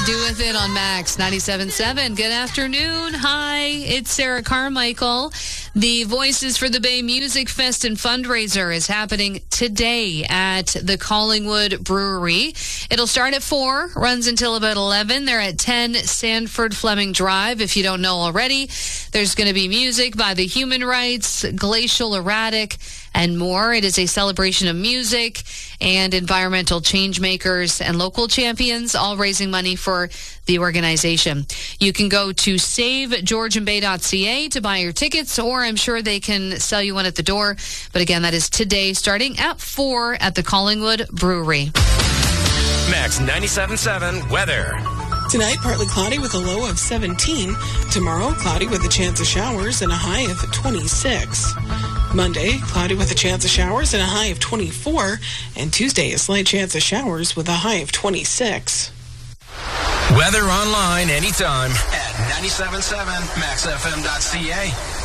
Do With It on Max 97.7. Good afternoon. Hi, it's Sarah Carmichael. The Voices for the Bay Music Fest and Fundraiser is happening today at the Collingwood Brewery. It'll start at 4, runs until about 11. They're at 10 Sanford Fleming Drive. If you don't know already, there's going to be music by the Human Rights, Glacial Erratic, and more. It is a celebration of music and environmental change makers and local champions, all raising money for the organization. You can go to savegeorgianbay.ca to buy your tickets, or I'm sure they can sell you one at the door. But again, that is today starting at 4 at the Collingwood Brewery. Max 97.7 weather. Tonight, partly cloudy with a low of 17. Tomorrow, cloudy with a chance of showers and a high of 26. Monday, cloudy with a chance of showers and a high of 24. And Tuesday, a slight chance of showers with a high of 26. Weather online anytime at 97.7maxfm.ca.